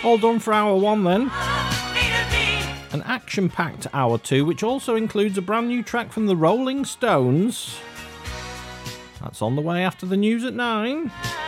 All done for hour one then. An action-packed hour two, which also includes a brand new track from the Rolling Stones. That's on the way after the news at 9.